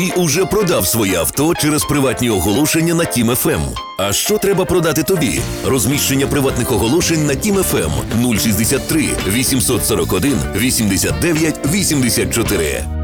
і уже продав своє авто через приватні оголошення на Тім ФМ. А що треба продати тобі? Розміщення приватних оголошень на Тім ФМ 063 841 89 84.